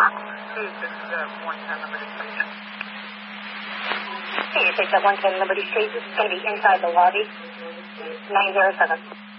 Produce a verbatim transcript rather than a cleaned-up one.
This is uh, one ten Liberty Station. Hey, you picked up one ten Liberty Street. This is going to be inside the lobby. nine zero seven.